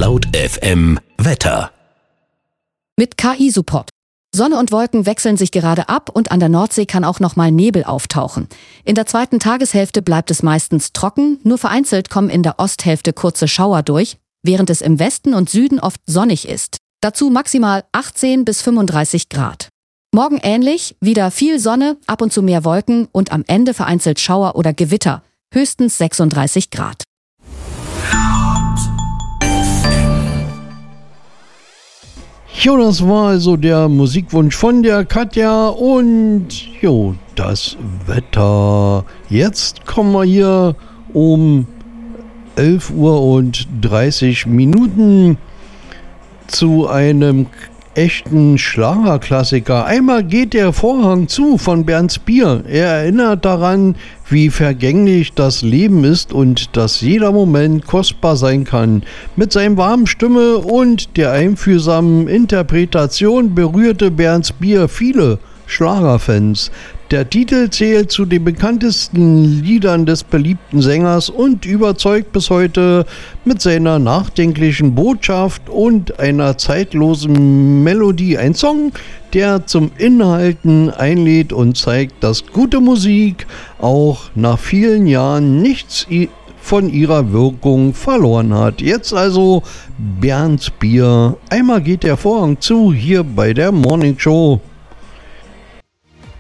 Laut FM Wetter. Mit KI-Support. Sonne und Wolken wechseln sich gerade ab und an der Nordsee kann auch nochmal Nebel auftauchen. In der zweiten Tageshälfte bleibt es meistens trocken, nur vereinzelt kommen in der Osthälfte kurze Schauer durch, während es im Westen und Süden oft sonnig ist. Dazu maximal 18 bis 35 Grad. Morgen ähnlich, wieder viel Sonne, ab und zu mehr Wolken und am Ende vereinzelt Schauer oder Gewitter, höchstens 36 Grad. Jo, das war also der Musikwunsch von der Katja und jo, das Wetter. Jetzt kommen wir hier um 11:30 Uhr zu einem echten Schlagerklassiker. Einmal geht der Vorhang zu von Bernd Spier. Er erinnert daran, wie vergänglich das Leben ist und dass jeder Moment kostbar sein kann. Mit seiner warmen Stimme und der einfühlsamen Interpretation berührte Bernd Spier viele Schlagerfans. Der Titel zählt zu den bekanntesten Liedern des beliebten Sängers und überzeugt bis heute mit seiner nachdenklichen Botschaft und einer zeitlosen Melodie. Ein Song, der zum Inhalten einlädt und zeigt, dass gute Musik auch nach vielen Jahren nichts von ihrer Wirkung verloren hat. Jetzt also Bernd Spier. Einmal geht der Vorhang zu hier bei der Morning Show.